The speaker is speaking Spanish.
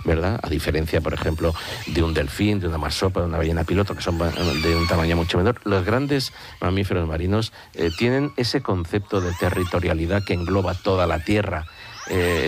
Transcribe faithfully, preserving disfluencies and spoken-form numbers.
¿verdad? A diferencia, por ejemplo, de un delfín, de una marsopa, de una ballena piloto, que son de un tamaño mucho menor. Los grandes mamíferos marinos eh, tienen ese concepto de territorialidad que engloba toda la Tierra. Eh,